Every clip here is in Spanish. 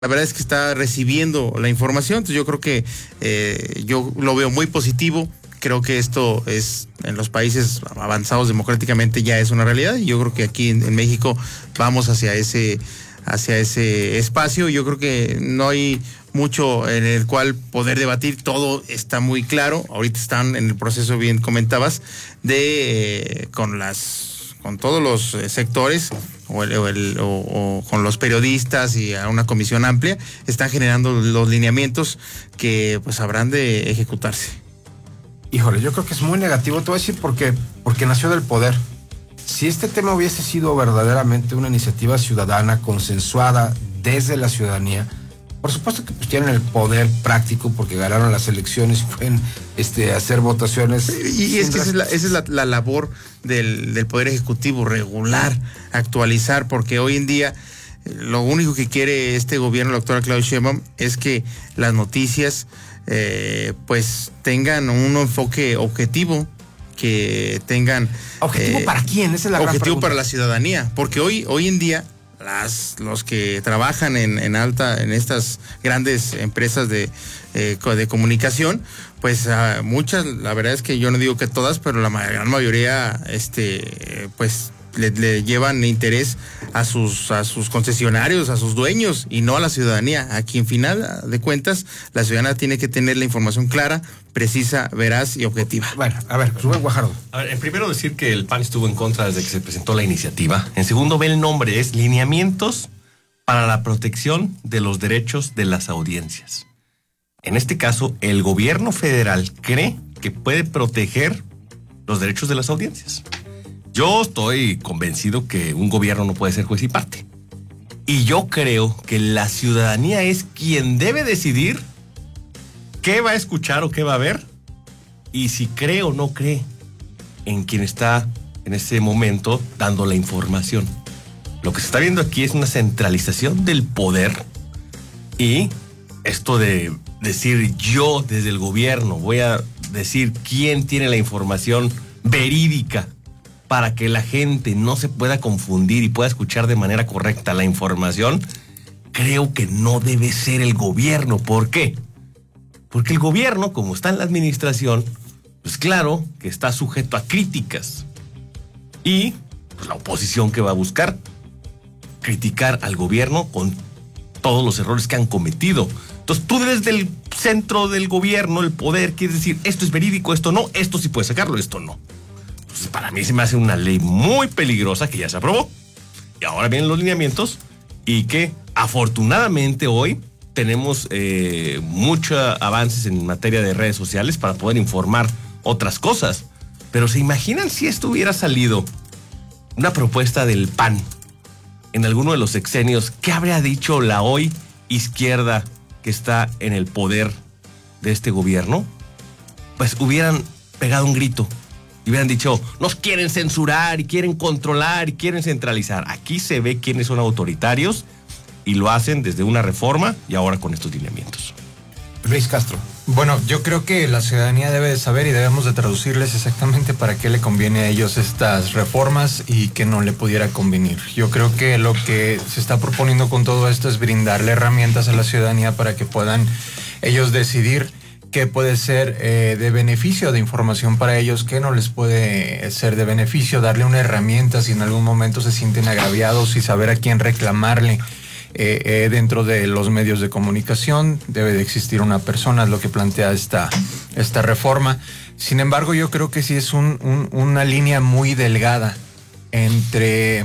la verdad es que está recibiendo la información. Entonces yo creo que yo lo veo muy positivo. Creo que esto es, en los países avanzados democráticamente ya es una realidad, y yo creo que aquí en México vamos hacia ese espacio. Yo creo que no hay mucho en el cual poder debatir, todo está muy claro. Ahorita están en el proceso, bien comentabas, de con todos los sectores o con los periodistas y a una comisión amplia, están generando los lineamientos que pues habrán de ejecutarse. Híjole, yo creo que es muy negativo, te voy a decir porque nació del poder. Si este tema hubiese sido verdaderamente una iniciativa ciudadana, consensuada desde la ciudadanía, por supuesto que pues tienen el poder práctico porque ganaron las elecciones y pueden hacer votaciones. Y es que esa es la labor del Poder Ejecutivo, regular, actualizar, porque hoy en día lo único que quiere este gobierno, la doctora Claudia Sheinbaum, es que las noticias pues tengan un enfoque objetivo, que tengan... ¿Objetivo para quién? Esa es la gran objetivo pregunta. para la ciudadanía, porque hoy en día los que trabajan en estas grandes empresas de comunicación, pues muchas, la verdad es que yo no digo que todas, pero la gran mayoría pues le llevan interés a sus concesionarios, a sus dueños, y no a la ciudadanía, a quien final de cuentas la ciudadanía tiene que tener la información clara, precisa, veraz y objetiva. Bueno, a ver, Rubén Guajardo. A ver, en primero decir que el PAN estuvo en contra desde que se presentó la iniciativa. En segundo, ve el nombre, es Lineamientos para la protección de los derechos de las audiencias. En este caso, el gobierno federal cree que puede proteger los derechos de las audiencias. Yo estoy convencido que un gobierno no puede ser juez y parte. Y yo creo que la ciudadanía es quien debe decidir qué va a escuchar o qué va a ver, y si cree o no cree en quien está en ese momento dando la información. Lo que se está viendo aquí es una centralización del poder, y esto de decir yo desde el gobierno voy a decir quién tiene la información verídica para que la gente no se pueda confundir y pueda escuchar de manera correcta la información, creo que no debe ser el gobierno. ¿Por qué? Porque el gobierno, como está en la administración, pues claro que está sujeto a críticas. Y pues, la oposición que va a buscar criticar al gobierno con todos los errores que han cometido. Entonces tú desde el centro del gobierno, el poder, quieres decir, esto es verídico, esto no, esto sí puedes sacarlo, esto no. Entonces para mí se me hace una ley muy peligrosa que ya se aprobó. Y ahora vienen los lineamientos, y que afortunadamente hoy tenemos muchos avances en materia de redes sociales para poder informar otras cosas. Pero ¿se imaginan si esto hubiera salido una propuesta del PAN en alguno de los sexenios? ¿Qué habría dicho la hoy izquierda que está en el poder de este gobierno? Pues hubieran pegado un grito y hubieran dicho, nos quieren censurar y quieren controlar y quieren centralizar. Aquí se ve quiénes son autoritarios, y lo hacen desde una reforma y ahora con estos lineamientos. Luis Castro. Bueno, yo creo que la ciudadanía debe de saber y debemos de traducirles exactamente para qué le conviene a ellos estas reformas y qué no le pudiera convenir. Yo creo que lo que se está proponiendo con todo esto es brindarle herramientas a la ciudadanía para que puedan ellos decidir qué puede ser de beneficio de información para ellos, qué no les puede ser de beneficio, darle una herramienta si en algún momento se sienten agraviados y saber a quién reclamarle. Dentro de los medios de comunicación debe de existir una persona, es lo que plantea esta reforma. Sin embargo, yo creo que sí es una línea muy delgada entre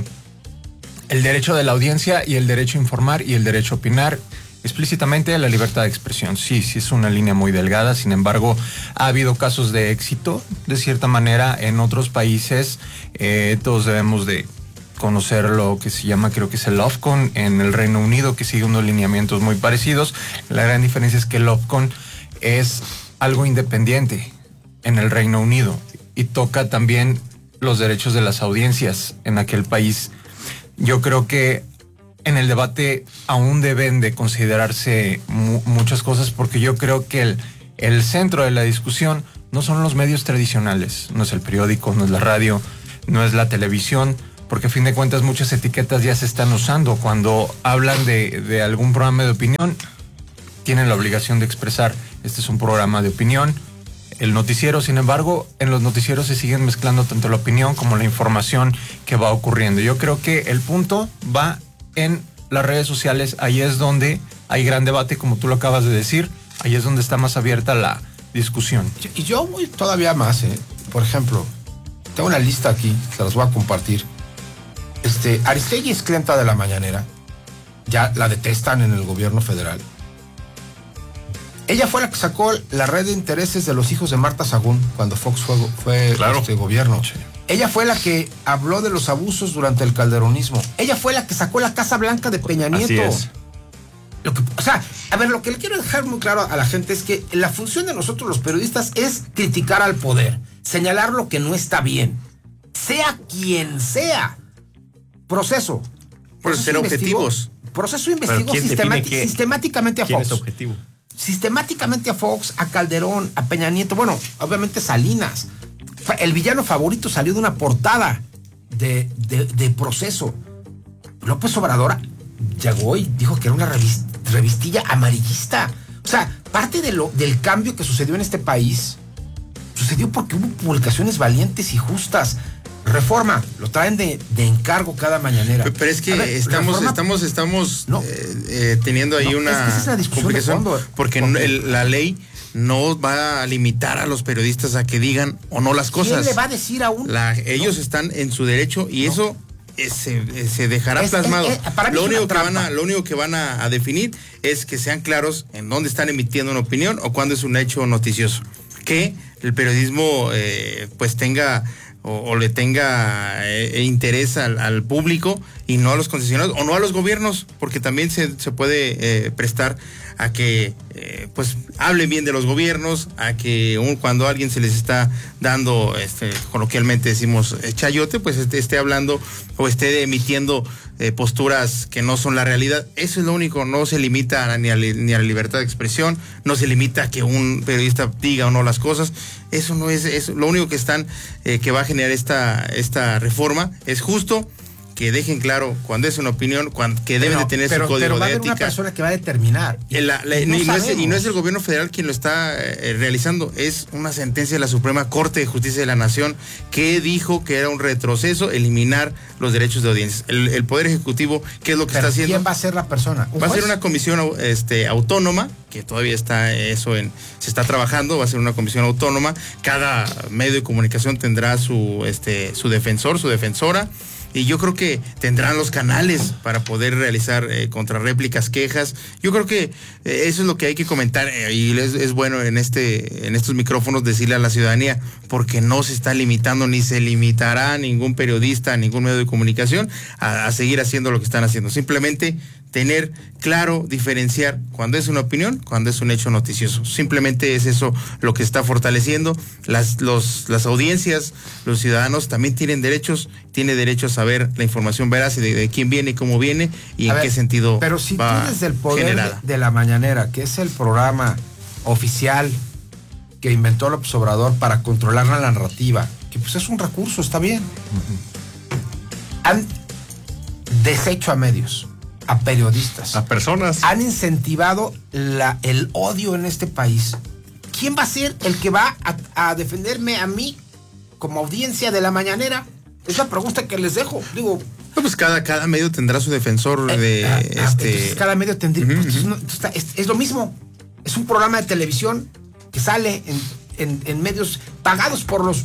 el derecho de la audiencia y el derecho a informar y el derecho a opinar explícitamente a la libertad de expresión. Sí es una línea muy delgada. Sin embargo, ha habido casos de éxito, de cierta manera, en otros países. Todos debemos de conocer lo que se llama, creo que es el Ofcom en el Reino Unido, que sigue unos lineamientos muy parecidos. La gran diferencia es que el Ofcom es algo independiente en el Reino Unido y toca también los derechos de las audiencias en aquel país. Yo creo que en el debate aún deben de considerarse muchas cosas, porque yo creo que el centro de la discusión no son los medios tradicionales, no es el periódico, no es la radio, no es la televisión, porque a fin de cuentas muchas etiquetas ya se están usando. Cuando hablan de algún programa de opinión, tienen la obligación de expresar, este es un programa de opinión. El noticiero, sin embargo, en los noticieros se siguen mezclando tanto la opinión como la información que va ocurriendo. Yo creo que el punto va en las redes sociales, ahí es donde hay gran debate, como tú lo acabas de decir, ahí es donde está más abierta la discusión. Y yo voy todavía más, por ejemplo, tengo una lista aquí, se las voy a compartir. Aristegui es clienta de la mañanera, ya la detestan en el gobierno federal. Ella fue la que sacó la red de intereses de los hijos de Marta Sagún cuando Fox fue claro. Gobierno. Sí. Ella fue la que habló de los abusos durante el calderonismo. Ella fue la que sacó la Casa Blanca de Peña Nieto. Así es. Lo que le quiero dejar muy claro a la gente es que la función de nosotros los periodistas es criticar al poder, señalar lo que no está bien, sea quien sea. Proceso ser objetivos. Proceso investigó sistemáticamente a Fox. ¿Quién es objetivo? Sistemáticamente a Fox, a Calderón, a Peña Nieto, bueno, obviamente Salinas. El villano favorito salió de una portada de Proceso. López Obrador llegó y dijo que era una revistilla amarillista. O sea, parte del cambio que sucedió en este país sucedió porque hubo publicaciones valientes y justas. Reforma, lo traen de encargo cada mañanera. Pero es que estamos teniendo ahí una es una discusión de fondo, porque la ley no va a limitar a los periodistas a que digan o no las cosas. ¿Quién le va a decir a un? Ellos están en su derecho y eso se dejará plasmado. Lo único que van a definir es que sean claros en dónde están emitiendo una opinión o cuándo es un hecho noticioso. Que el periodismo pues tenga o le tenga interés al público y no a los concesionarios o no a los gobiernos, porque también se puede prestar a que pues hablen bien de los gobiernos, a que cuando a alguien se les está dando, coloquialmente decimos chayote, pues esté hablando o esté emitiendo posturas que no son la realidad. Eso es lo único, no se limita ni a la libertad de expresión, no se limita a que un periodista diga o no las cosas. Eso no es lo único que están que va a generar esta reforma. Es justo que dejen claro cuando es una opinión, que deben de tener su código de ética. Pero va a haber una persona que va a determinar. Y no es el gobierno federal quien lo está realizando, es una sentencia de la Suprema Corte de Justicia de la Nación que dijo que era un retroceso eliminar los derechos de audiencias. El Poder Ejecutivo, ¿qué es lo que está haciendo? ¿Quién va a ser la persona? Va a ser una comisión autónoma, que todavía está se está trabajando, va a ser una comisión autónoma. Cada medio de comunicación tendrá su defensor, su defensora. Y yo creo que tendrán los canales para poder realizar contrarréplicas, quejas. Yo creo que eso es lo que hay que comentar y es bueno en estos micrófonos decirle a la ciudadanía, porque no se está limitando ni se limitará ningún periodista, ningún medio de comunicación a seguir haciendo lo que están haciendo. Simplemente tener claro, diferenciar cuando es una opinión, cuando es un hecho noticioso. Simplemente es eso lo que está fortaleciendo. Las audiencias, los ciudadanos también tienen derecho a saber la información veraz y de quién viene, cómo viene y en qué sentido. Pero si tienes el poder de la mañanera, que es el programa oficial que inventó López Obrador para controlar la narrativa, que pues es un recurso, está bien. Han deshecho a medios, a periodistas, a personas. Han incentivado el odio en este país. ¿Quién va a ser el que va a defenderme a mí como audiencia de la mañanera? Es la pregunta que les dejo. Digo, pues cada medio tendrá su defensor entonces cada medio tendría. Es lo mismo. Es un programa de televisión que sale en medios pagados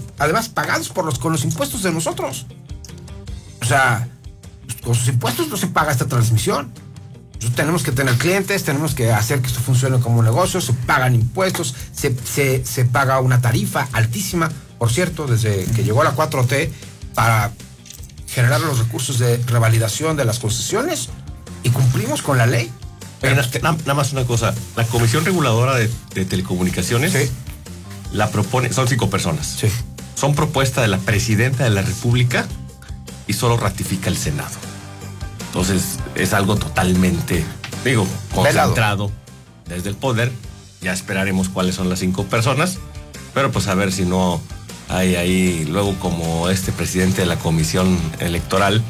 con los impuestos de nosotros. O sea, con sus impuestos no se paga esta transmisión. Nosotros tenemos que tener clientes, tenemos que hacer que esto funcione como un negocio, se pagan impuestos, se paga una tarifa altísima, por cierto, desde que llegó la 4T, para generar los recursos de revalidación de las concesiones, y cumplimos con la ley. Pero nada más una cosa, la Comisión Reguladora de Telecomunicaciones, sí, la propone, son 5 personas. Sí. Son propuesta de la Presidenta de la República y solo ratifica el Senado. Entonces es algo totalmente, concentrado desde el poder. Ya esperaremos cuáles son las 5 personas, pero pues a ver si no hay ahí, luego como presidente de la comisión electoral,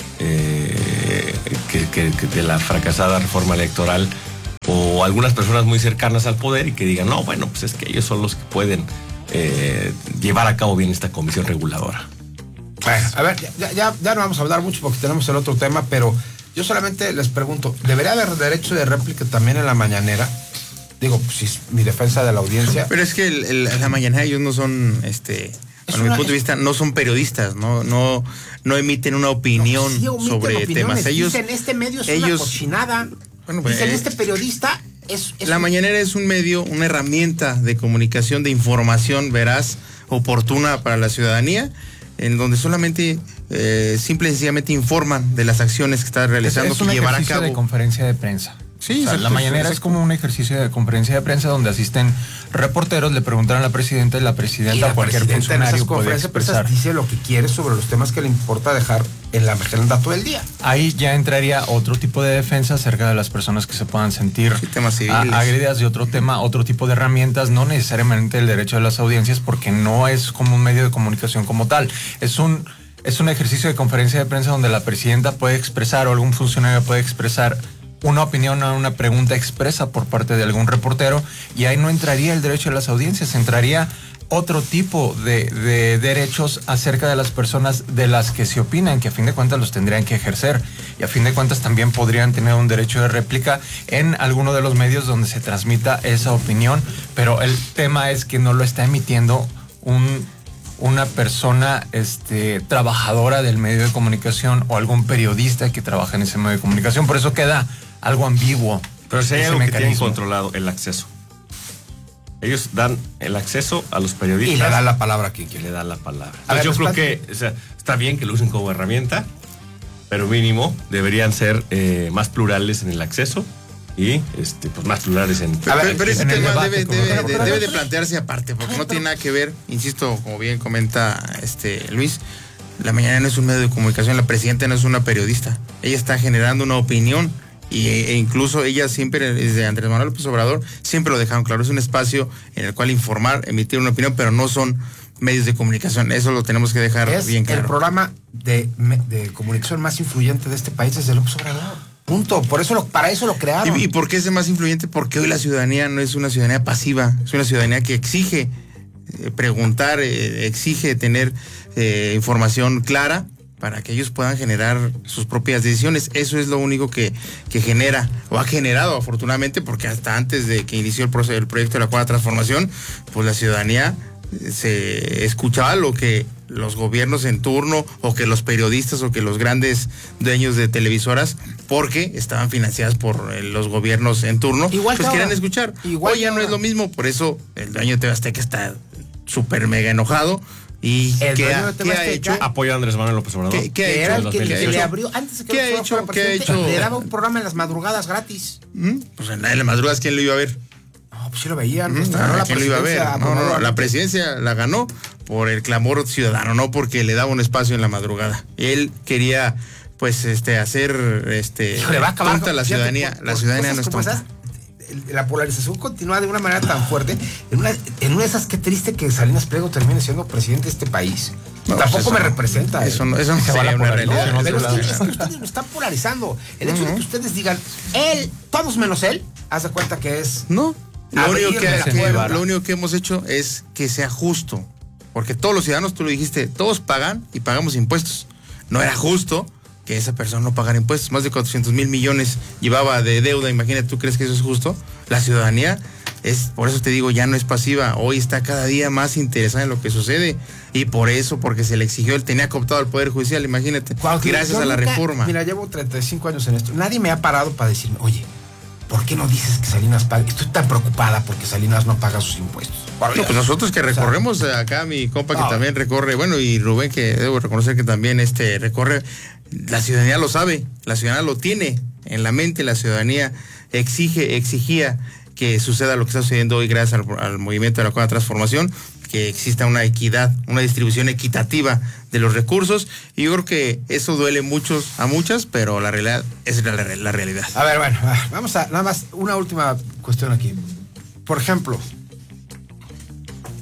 que de la fracasada reforma electoral, o algunas personas muy cercanas al poder y que digan, no, bueno, pues es que ellos son los que pueden llevar a cabo bien esta comisión reguladora. Bueno, a ver, ya no vamos a hablar mucho porque tenemos el otro tema, pero yo solamente les pregunto, ¿debería haber derecho de réplica también en la mañanera? Digo, pues, si es mi defensa de la audiencia. Pero es que la mañanera ellos no son, a mi punto de vista, no son periodistas, no emiten una opinión sobre temas. Ellos dicen, este medio es una cochinada. Bueno, pues, dicen, este periodista es la mañanera es un medio, una herramienta de comunicación, de información veraz, oportuna para la ciudadanía, en donde solamente simple y sencillamente informan de las acciones que está realizando, es un que llevará a ejercicio cabo. de conferencia de prensa. Sí, o sea, la mañanera es como un ejercicio de conferencia de prensa donde asisten reporteros, le preguntan a la presidenta y la presidenta o cualquier funcionario puede expresar. Dice lo que quiere sobre los temas que le importa dejar en la agenda todo el día. Ahí ya entraría otro tipo de defensa acerca de las personas que se puedan sentir temas civiles, agredidas de otro tema, otro tipo de herramientas, no necesariamente el derecho de las audiencias, porque no es como un medio de comunicación como tal. Es un ejercicio de conferencia de prensa donde la presidenta puede expresar o algún funcionario puede expresar una opinión o una pregunta expresa por parte de algún reportero, y ahí no entraría el derecho de las audiencias, entraría otro tipo de derechos acerca de las personas de las que se opinan, que a fin de cuentas los tendrían que ejercer, y a fin de cuentas también podrían tener un derecho de réplica en alguno de los medios donde se transmita esa opinión, pero el tema es que no lo está emitiendo una persona trabajadora del medio de comunicación o algún periodista que trabaja en ese medio de comunicación. Por eso queda algo ambiguo. Pero si hay algo que tienen controlado, el acceso. Ellos dan el acceso a los periodistas. Y le dan la palabra a quien quiere. Le dan la palabra. Entonces yo creo que está bien que lo usen como herramienta, pero mínimo deberían ser más plurales en el acceso y pues más plurales en... Pero ese tema debe de plantearse aparte, porque no tiene nada que ver, insisto, como bien comenta Luis, la mañana no es un medio de comunicación, la presidenta no es una periodista, ella está generando una opinión e incluso ella siempre, desde Andrés Manuel López Obrador, siempre lo dejaron claro, es un espacio en el cual informar, emitir una opinión, pero no son medios de comunicación, eso lo tenemos que dejar bien claro. El programa de comunicación más influyente de este país es el López Obrador. Punto. Para eso lo crearon. ¿Y por qué es el más influyente? Porque hoy la ciudadanía no es una ciudadanía pasiva, es una ciudadanía que exige preguntar, exige tener información clara para que ellos puedan generar sus propias decisiones. Eso es lo único que genera, o ha generado afortunadamente, porque hasta antes de que inició el proyecto de la Cuarta Transformación, pues la ciudadanía se escuchaba lo que los gobiernos en turno, o que los periodistas, o que los grandes dueños de televisoras, porque estaban financiadas por los gobiernos en turno, pues querían escuchar. Hoy ya no es lo mismo, por eso el dueño de TV Azteca está súper mega enojado. ¿Y qué ha hecho? Apoya a Andrés Manuel López Obrador. ¿Qué ha hecho? Que le abrió, antes de que ¿Qué ha hecho? Le daba un programa en las madrugadas gratis. Pues en las madrugadas, ¿quién lo iba a ver? No, pues sí lo veían. ¿Quién lo iba a ver? No, la presidencia la ganó por el clamor ciudadano, no porque le daba un espacio en la madrugada. Él quería, pues, hacer tonta la ciudadanía. La ciudadanía no es tonta. La polarización continúa de una manera tan fuerte. En una de esas, qué triste que Salinas Pliego termine siendo presidente de este país. No, tampoco me representa. Eso no sería una realidad. No, pero es que ustedes lo están polarizando. El hecho de que ustedes digan, él, todos menos él, haz de cuenta que es... No. Lo único que hemos hecho es que sea justo. Porque todos los ciudadanos, tú lo dijiste, todos pagan y pagamos impuestos. No era justo que esa persona no pagara impuestos. Más de 400,000 millones llevaba de deuda. Imagínate, ¿tú crees que eso es justo? La ciudadanía por eso te digo, ya no es pasiva. Hoy está cada día más interesada en lo que sucede. Y por eso, porque se le exigió, él tenía cooptado al Poder Judicial, imagínate. Gracias a la reforma. Mira, llevo 35 años en esto. Nadie me ha parado para decirme, oye, ¿por qué no dices que Salinas paga? Estoy tan preocupada porque Salinas no paga sus impuestos. No, pues nosotros que recorremos, acá mi compa que también recorre, bueno, y Rubén, que debo reconocer que también recorre, la ciudadanía lo sabe, la ciudadanía lo tiene en la mente, la ciudadanía exigía que suceda lo que está sucediendo hoy gracias al movimiento de la Cuarta Transformación, que exista una equidad, una distribución equitativa de los recursos, y yo creo que eso duele a muchas, pero la realidad es la realidad. A ver, bueno, vamos a nada más una última cuestión aquí. Por ejemplo,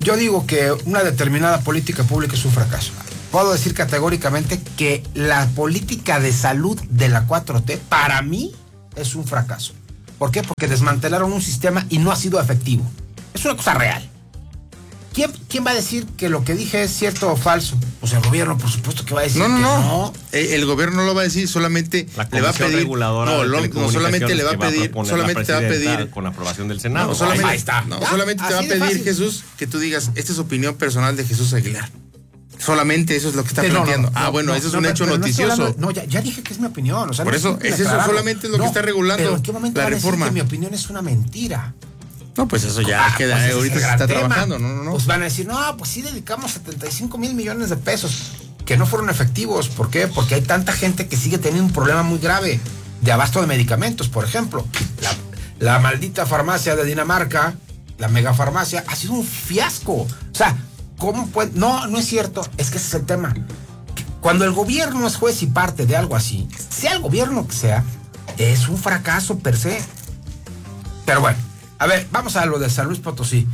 yo digo que una determinada política pública es un fracaso. Puedo decir categóricamente que la política de salud de la 4T, para mí, es un fracaso. ¿Por qué? Porque desmantelaron un sistema y no ha sido efectivo. Es una cosa real. ¿Quién va a decir que lo que dije es cierto o falso? Pues el gobierno, por supuesto, que va a decir no. El gobierno no lo va a decir, solamente le va a pedir. No, solamente le va a pedir. Solamente te va a pedir. Con aprobación del Senado. No, solamente, ahí está. No, solamente te va a pedir, Jesús, que tú digas, esta es opinión personal de Jesús Aguilar. Solamente eso es lo que está planteando. Eso es un hecho noticioso. Ya dije que es mi opinión. O sea, por eso, eso solamente es lo que está regulando pero ¿en qué momento la van a decir reforma? Que mi opinión es una mentira? No, pues eso ya queda, pues ahorita se está trabajando, no. Pues van a decir, no, pues sí dedicamos 75 mil millones de pesos, que no fueron efectivos. ¿Por qué? Porque hay tanta gente que sigue teniendo un problema muy grave de abasto de medicamentos, por ejemplo. La maldita farmacia de Dinamarca, la megafarmacia, ha sido un fiasco. O sea, ¿cómo puede? No es cierto, es que ese es el tema. Cuando el gobierno es juez y parte de algo así, sea el gobierno que sea, es un fracaso per se. Pero bueno, a ver, vamos a lo de San Luis Potosí.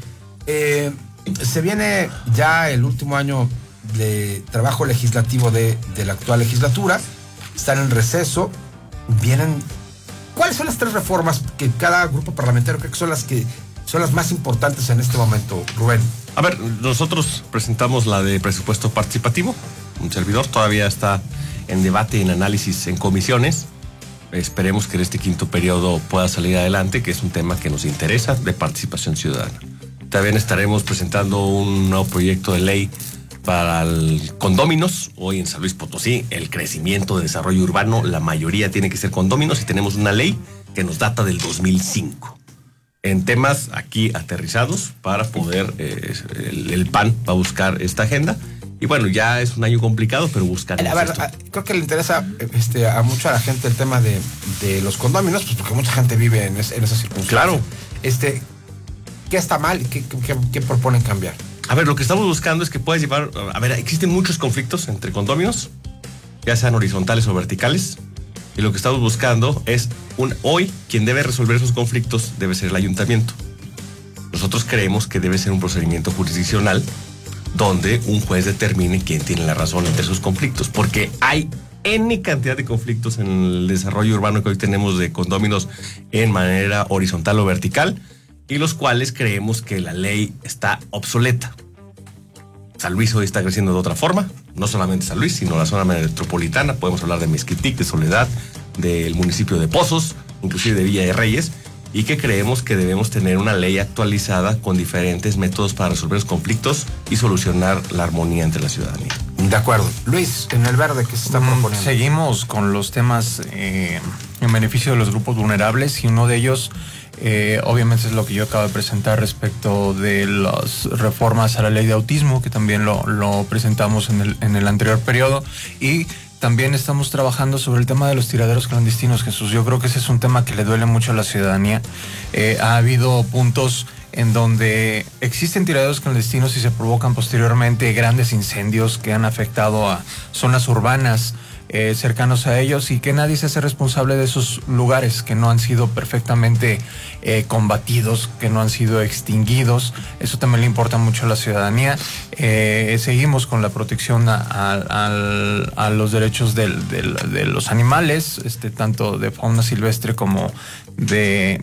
Se viene ya el último año de trabajo legislativo de la actual legislatura. Están en receso. Vienen... ¿Cuáles son las 3 reformas que cada grupo parlamentario cree que son las más importantes en este momento, Rubén? A ver, nosotros presentamos la de presupuesto participativo. Un servidor todavía está en debate y en análisis en comisiones. Esperemos que en este 5º periodo pueda salir adelante, que es un tema que nos interesa, de participación ciudadana. También estaremos presentando un nuevo proyecto de ley para el condóminos. Hoy en San Luis Potosí, el crecimiento de desarrollo urbano, la mayoría tiene que ser condóminos y tenemos una ley que nos data del 2005. En temas aquí aterrizados para poder, el PAN va a buscar esta agenda. Y bueno, ya es un año complicado, pero buscaremos esto. Creo que le interesa a mucho a la gente el tema de los condóminos, pues porque mucha gente vive en esas circunstancias. Claro. ¿Qué está mal y qué proponen cambiar? A ver, lo que estamos buscando es que puedas llevar... A ver, existen muchos conflictos entre condóminos, ya sean horizontales o verticales, y lo que estamos buscando es hoy quien debe resolver esos conflictos debe ser el ayuntamiento. Nosotros creemos que debe ser un procedimiento jurisdiccional donde un juez determine quién tiene la razón entre esos conflictos, porque hay N cantidad de conflictos en el desarrollo urbano que hoy tenemos de condóminos en manera horizontal o vertical, y los cuales creemos que la ley está obsoleta. San Luis hoy está creciendo de otra forma, no solamente San Luis, sino la zona metropolitana. Podemos hablar de Mezquitic, de Soledad, del municipio de Pozos, inclusive de Villa de Reyes, y que creemos que debemos tener una ley actualizada con diferentes métodos para resolver los conflictos y solucionar la armonía entre la ciudadanía. De acuerdo. Luis, en el verde, ¿qué se está proponiendo? Seguimos con los temas en beneficio de los grupos vulnerables, y uno de ellos obviamente es lo que yo acabo de presentar respecto de las reformas a la ley de autismo, que también lo presentamos en el anterior periodo, y también estamos trabajando sobre el tema de los tiraderos clandestinos, Jesús. Yo creo que ese es un tema que le duele mucho a la ciudadanía. Ha habido puntos en donde existen tiraderos clandestinos y se provocan posteriormente grandes incendios que han afectado a zonas urbanas cercanos a ellos, y que nadie se hace responsable de esos lugares que no han sido perfectamente combatidos, que no han sido extinguidos. Eso también le importa mucho a la ciudadanía. Seguimos con la protección a los derechos de los animales, tanto de fauna silvestre como de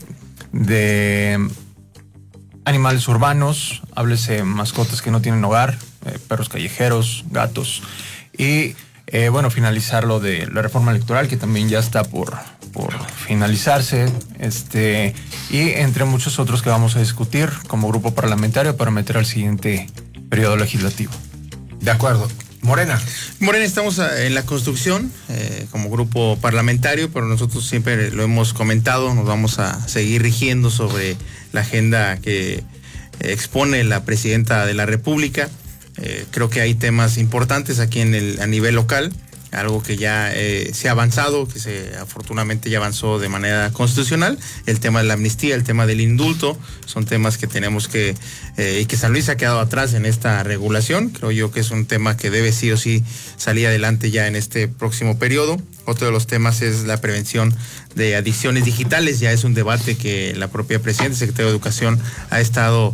animales urbanos, háblese mascotas que no tienen hogar, perros callejeros, gatos, y finalizar lo de la reforma electoral, que también ya está por finalizarse, y entre muchos otros que vamos a discutir como grupo parlamentario para meter al siguiente periodo legislativo. De acuerdo. Morena, estamos en la construcción como grupo parlamentario, pero nosotros siempre lo hemos comentado, nos vamos a seguir rigiendo sobre la agenda que expone la presidenta de la República. Creo que hay temas importantes aquí a nivel local, algo que ya se ha avanzado, que afortunadamente ya avanzó de manera constitucional. El tema de la amnistía, el tema del indulto, son temas que tenemos y que San Luis se ha quedado atrás en esta regulación. Creo yo que es un tema que debe sí o sí salir adelante ya en este próximo periodo. Otro de los temas es la prevención de adicciones digitales. Ya es un debate que la propia presidenta y secretario de Educación ha estado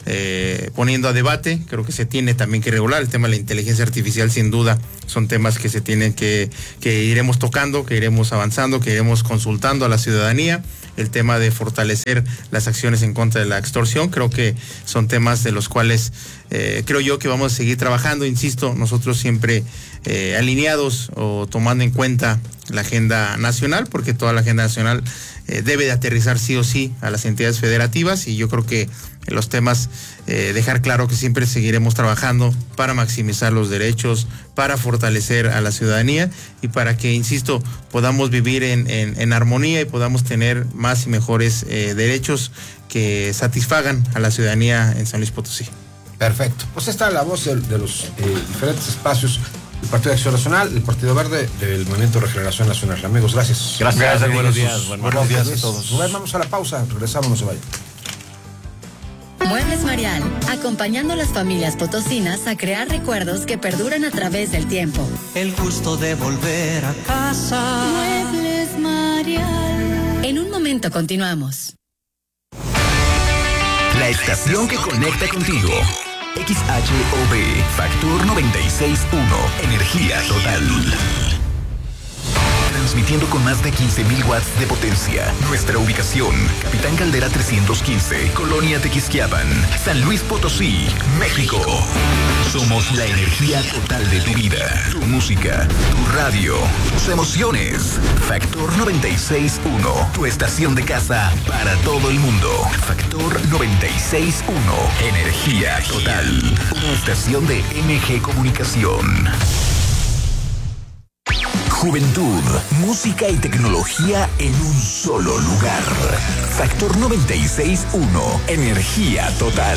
poniendo a debate. Creo que se tiene también que regular el tema de la inteligencia artificial, sin duda son temas que se tienen que iremos tocando, que iremos avanzando, que iremos consultando a la ciudadanía. El tema de fortalecer las acciones en contra de la extorsión, creo que son temas de los cuales creo yo que vamos a seguir trabajando. Insisto, nosotros siempre alineados o tomando en cuenta la agenda nacional, porque toda la agenda nacional debe de aterrizar sí o sí a las entidades federativas, y yo creo que los temas, dejar claro que siempre seguiremos trabajando para maximizar los derechos, para fortalecer a la ciudadanía y para que, insisto, podamos vivir en armonía y podamos tener más y mejores derechos que satisfagan a la ciudadanía en San Luis Potosí. Perfecto. Pues esta es la voz de los diferentes espacios del Partido de Acción Nacional, del Partido Verde, del Movimiento de Regeneración Nacional. Amigos, gracias. Gracias, buenos días. Buenos días a todos. Rubén, vamos a la pausa, regresamos, no se vayan. Muebles Marial, acompañando a las familias potosinas a crear recuerdos que perduran a través del tiempo. El gusto de volver a casa. Muebles Marial. En un momento continuamos. La estación que conecta contigo. XHOB, Factor 96.1, energía total. Transmitiendo con más de 15,000 watts de potencia. Nuestra ubicación, Capitán Caldera 315, Colonia Tequisquiapan, San Luis Potosí, México. Somos la energía total de tu vida, tu música, tu radio, tus emociones. Factor 96.1, tu estación de casa para todo el mundo. Factor 96.1, energía total. Una estación de MG Comunicación. Juventud, música y tecnología en un solo lugar. Factor 96.1, energía total.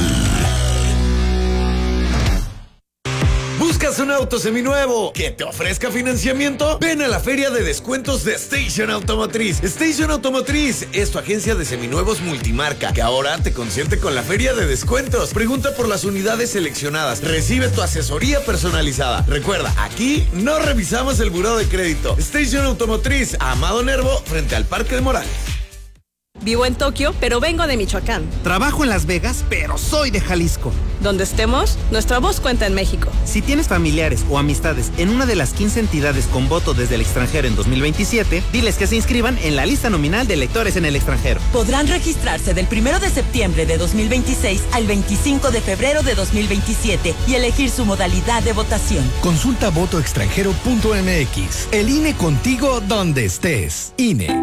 ¿Buscas un auto seminuevo que te ofrezca financiamiento? Ven a la Feria de Descuentos de Station Automotriz. Station Automotriz es tu agencia de seminuevos multimarca que ahora te consiente con la Feria de Descuentos. Pregunta por las unidades seleccionadas. Recibe tu asesoría personalizada. Recuerda, aquí no revisamos el buró de crédito. Station Automotriz, Amado Nervo, frente al Parque de Morales. Vivo en Tokio, pero vengo de Michoacán. Trabajo en Las Vegas, pero soy de Jalisco. Donde estemos, nuestra voz cuenta en México. Si tienes familiares o amistades en una de las 15 entidades con voto desde el extranjero en 2027, diles que se inscriban en la lista nominal de electores en el extranjero. Podrán registrarse del 1 de septiembre de 2026 al 25 de febrero de 2027 y elegir su modalidad de votación. Consulta votoextranjero.mx. El INE contigo donde estés. INE.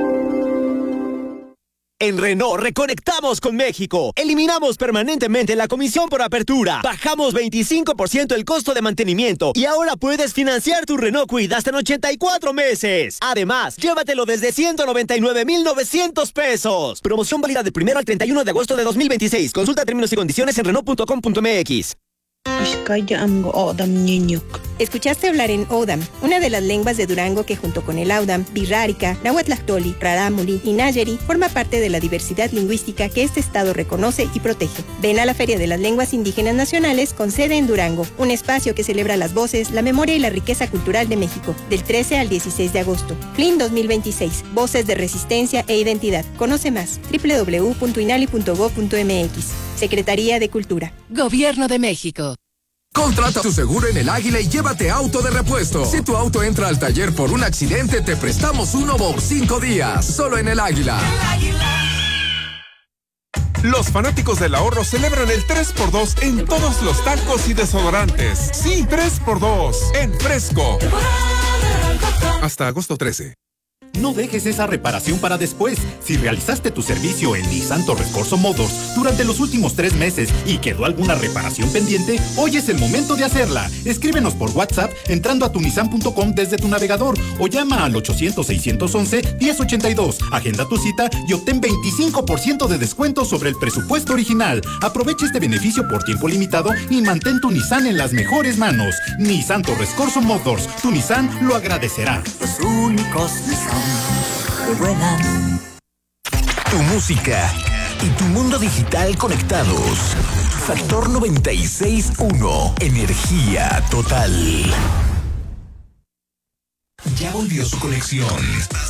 En Renault reconectamos con México. Eliminamos permanentemente la comisión por apertura. Bajamos 25% el costo de mantenimiento y ahora puedes financiar tu Renault Kwid hasta en 84 meses. Además, llévatelo desde 199,900 pesos. Promoción válida del 1 al 31 de agosto de 2026. Consulta términos y condiciones en Renault.com.mx. Escuchaste hablar en Odam, una de las lenguas de Durango que junto con el Audam, Birrárica, Nahuatlactoli, Rarámuri y Nayeri forma parte de la diversidad lingüística que este estado reconoce y protege. Ven a la Feria de las Lenguas Indígenas Nacionales con sede en Durango, un espacio que celebra las voces, la memoria y la riqueza cultural de México, del 13 al 16 de agosto. FLIN 2026, Voces de Resistencia e Identidad. Conoce más, www.inali.gov.mx. Secretaría de Cultura. Gobierno de México. Contrata tu seguro en El Águila y llévate auto de repuesto. Si tu auto entra al taller por un accidente, te prestamos uno por 5 días. Solo en El Águila. Los fanáticos del ahorro celebran el 3x2 en todos los tacos y desodorantes. Sí, 3x2 en Fresco. Hasta agosto 13. No dejes esa reparación para después. Si realizaste tu servicio en Nissan Torres Corso Motors durante los últimos 3 meses y quedó alguna reparación pendiente, hoy es el momento de hacerla. Escríbenos por WhatsApp entrando a tunissan.com desde tu navegador o llama al 800-611-1082. Agenda tu cita y obtén 25% de descuento sobre el presupuesto original. Aprovecha este beneficio por tiempo limitado y mantén tu Nissan en las mejores manos. Nissan Torres Corso Motors. Tu Nissan lo agradecerá. Los únicos Nissan que vuelan. Tu música y tu mundo digital conectados. Factor 96.1, energía total. Ya volvió su conexión.